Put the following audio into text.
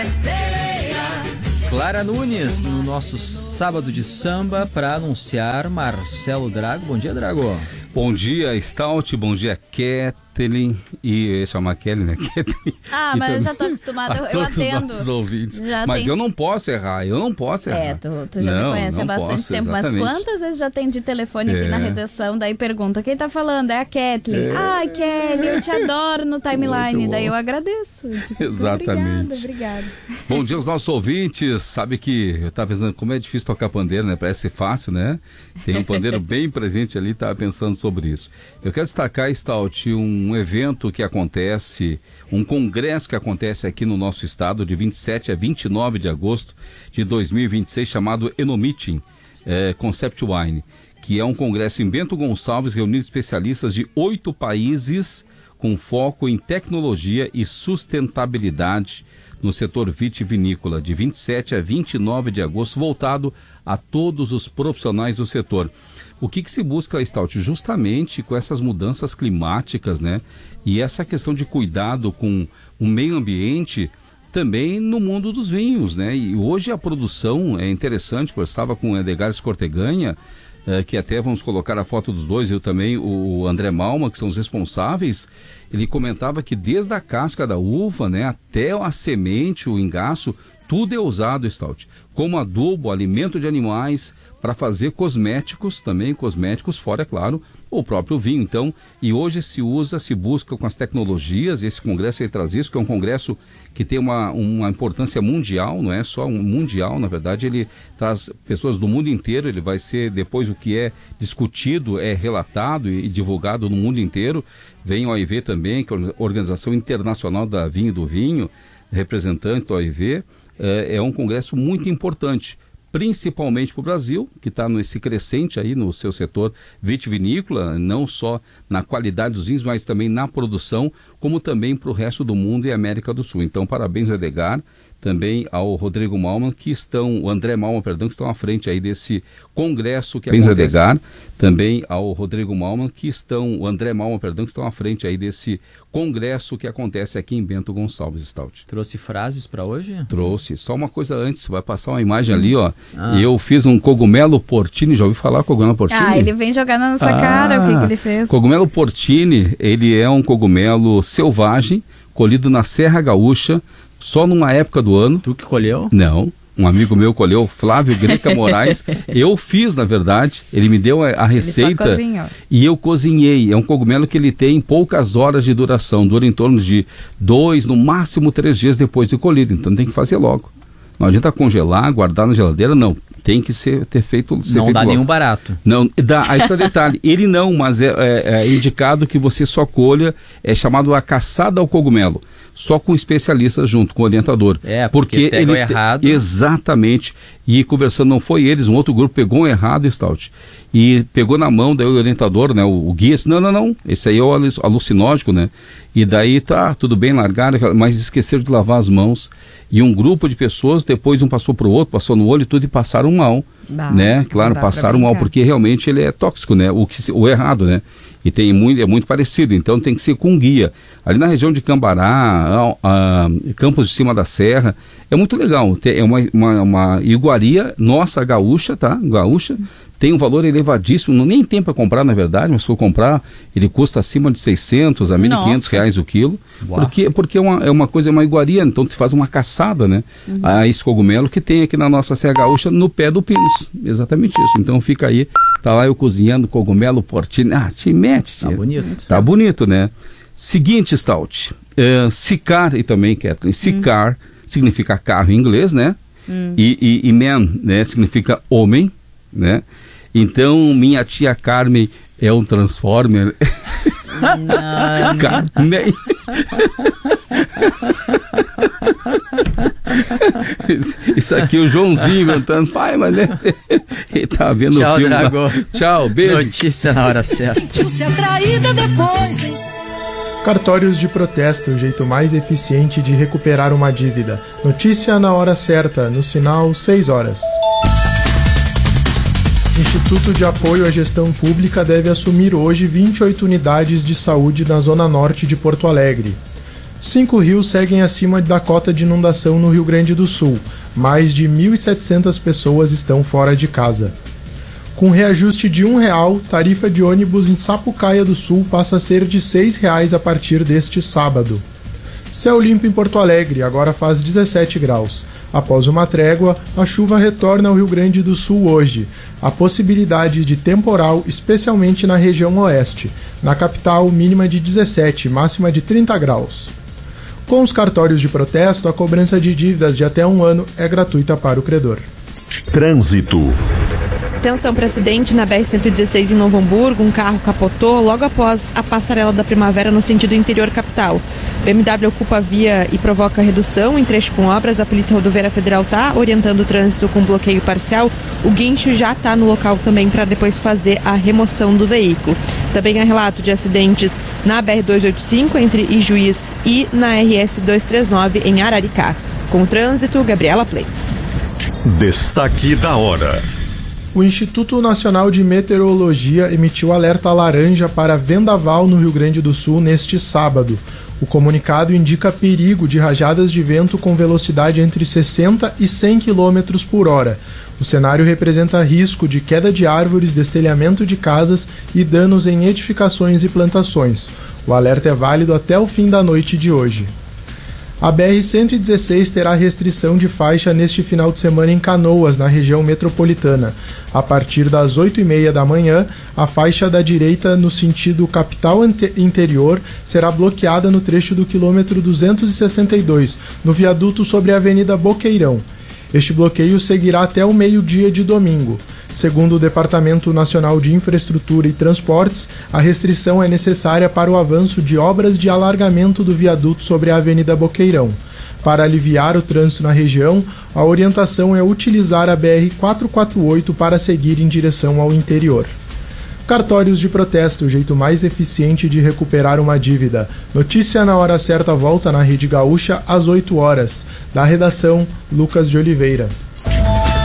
Clara Nunes, no nosso sábado de samba, para anunciar Marcelo Drago. Bom dia, Drago. Bom dia, Stout. Bom dia, Kathleen. E eu ia chamar Kelly, né? Kathleen. Ah, mas eu já tô acostumada, eu atendo. Nossos ouvintes. Mas eu não posso errar, tu já me conhece há bastante tempo. Exatamente. Mas quantas vezes já tem de telefone aqui na redação, daí pergunta, quem tá falando? É a Kathleen. Ai, Kelly, eu te adoro no timeline. Daí eu agradeço. Exatamente. Obrigada. Bom dia aos nossos ouvintes. Sabe que eu tava pensando como é difícil tocar pandeiro, né? Parece ser fácil, né? Tem um pandeiro bem presente ali, tava pensando sobre isso. Eu quero destacar, Stout, um evento que acontece, um congresso que acontece aqui no nosso estado de 27 a 29 de agosto de 2026, chamado Enomeeting Concept Wine, que é um congresso em Bento Gonçalves, reunindo especialistas de 8 países com foco em tecnologia e sustentabilidade no setor vitivinícola, de 27 a 29 de agosto, voltado a todos os profissionais do setor. O que se busca, Stout? Justamente com essas mudanças climáticas, né? E essa questão de cuidado com o meio ambiente também no mundo dos vinhos, né? E hoje a produção é interessante, conversava com o Edgar Escorteganha, que até vamos colocar a foto dos dois, eu também, o André Malma, que são os responsáveis. Ele comentava que desde a casca da uva, né, até a semente, o engaço, tudo é usado, Stout, como adubo, alimento de animais, para fazer cosméticos também, cosméticos fora, é claro, o próprio vinho. Então, e hoje se busca com as tecnologias, esse congresso aí traz isso, que é um congresso que tem uma importância mundial, não é só um mundial, na verdade ele traz pessoas do mundo inteiro, ele vai ser, depois o que é discutido, é relatado e divulgado no mundo inteiro. Vem o OIV também, que é a Organização Internacional da Vinho e do Vinho, representante do OIV, é um congresso muito importante, principalmente para o Brasil, que está nesse crescente aí no seu setor vitivinícola, não só na qualidade dos vinhos, mas também na produção, como também para o resto do mundo e América do Sul. Então, parabéns ao Edgar, também ao Rodrigo Malman, o André Malman, que estão à frente aí desse congresso que acontece. Edgar, também ao Rodrigo Malman, o André Malman, que estão à frente aí desse congresso que acontece aqui em Bento Gonçalves, Stout. Trouxe frases para hoje? Trouxe. Só uma coisa antes, vai passar uma imagem ali, ó. Eu fiz um cogumelo portini, já ouviu falar cogumelo portini? Ah, ele vem jogar na nossa cara, o que ele fez? Cogumelo portini, ele é um cogumelo selvagem, colhido na Serra Gaúcha, só numa época do ano. Tu que colheu? Não, um amigo meu colheu, Flávio Greca Moraes. Eu fiz, na verdade, ele me deu a receita e eu cozinhei. É um cogumelo que ele tem poucas horas de duração, dura em torno de 2, no máximo 3 dias depois de colhido, então tem que fazer logo. Não adianta congelar, guardar na geladeira, não. Tem que ter feito não dá logo. Nenhum barato. Não, dá, aí está detalhe. Ele não, mas é indicado que você só colha, é chamado a caçada ao cogumelo. Só com especialistas junto, com o orientador. Porque pegou errado. Exatamente. E conversando, não foi eles, um outro grupo pegou um errado, Stout. E pegou na mão, daí o orientador, né, o guia, disse, não, esse aí é o alucinógeno, né? E daí tá, tudo bem, largaram, mas esqueceram de lavar as mãos. E um grupo de pessoas, depois um passou pro outro, passou no olho e tudo, e passaram mal, né? Claro, passaram mal, porque realmente ele é tóxico, né? O errado, né? E é muito parecido, então tem que ser com guia. Ali na região de Cambará, Campos de Cima da Serra, é muito legal. É uma iguaria nossa, gaúcha, tá? Gaúcha. Tem um valor elevadíssimo, nem tem para comprar, na verdade, mas se for comprar, ele custa acima de 600 a 1.500 reais o quilo. Porque é uma coisa, é uma iguaria, então tu faz uma caçada, né? A esse cogumelo que tem aqui na nossa Serra Gaúcha, no pé do Pinos. Exatamente isso. Então fica aí, tá lá eu cozinhando cogumelo portini. Te mete, tia. Tá bonito. Tá bonito, né? Seguinte, Stout. Sicar, e também, Kathleen, Sicar significa carro em inglês, né? E man, né? Significa homem, né? Então, minha tia Carmen é um Transformer. Não. Carmen. Isso aqui o Joãozinho inventando. Pai, mas né? Ele tá vendo o filme. Tchau, Drago. Tchau, beijo. Notícia na hora certa. Cartórios de protesto, o jeito mais eficiente de recuperar uma dívida. Notícia na hora certa, no sinal 6 horas. Instituto de Apoio à Gestão Pública deve assumir hoje 28 unidades de saúde na Zona Norte de Porto Alegre. 5 rios seguem acima da cota de inundação no Rio Grande do Sul. Mais de 1.700 pessoas estão fora de casa. Com reajuste de R$1, tarifa de ônibus em Sapucaia do Sul passa a ser de R$6 a partir deste sábado. Céu limpo em Porto Alegre, agora faz 17 graus. Após uma trégua, a chuva retorna ao Rio Grande do Sul hoje. Há possibilidade de temporal, especialmente na região oeste. Na capital, mínima de 17, máxima de 30 graus. Com os cartórios de protesto, a cobrança de dívidas de até 1 ano é gratuita para o credor. Trânsito. Atenção para acidente na BR-116 em Novo Hamburgo. Um carro capotou logo após a passarela da Primavera no sentido interior capital. BMW ocupa a via e provoca redução em trecho com obras. A Polícia Rodoviária Federal está orientando o trânsito com bloqueio parcial. O guincho já está no local também para depois fazer a remoção do veículo. Também há relato de acidentes na BR-285 entre Ijuís e na RS-239 em Araricá. Com o trânsito, Gabriela Pleitz. Destaque da hora. O Instituto Nacional de Meteorologia emitiu alerta laranja para vendaval no Rio Grande do Sul neste sábado. O comunicado indica perigo de rajadas de vento com velocidade entre 60 e 100 km por hora. O cenário representa risco de queda de árvores, destelhamento de casas e danos em edificações e plantações. O alerta é válido até o fim da noite de hoje. A BR-116 terá restrição de faixa neste final de semana em Canoas, na região metropolitana. A partir das 8h30 da manhã, a faixa da direita no sentido capital interior será bloqueada no trecho do quilômetro 262, no viaduto sobre a Avenida Boqueirão. Este bloqueio seguirá até o meio-dia de domingo. Segundo o Departamento Nacional de Infraestrutura e Transportes, a restrição é necessária para o avanço de obras de alargamento do viaduto sobre a Avenida Boqueirão. Para aliviar o trânsito na região, a orientação é utilizar a BR-448 para seguir em direção ao interior. Cartórios de protesto, o jeito mais eficiente de recuperar uma dívida. Notícia na hora certa volta na Rede Gaúcha às 8 horas. Da redação, Lucas de Oliveira.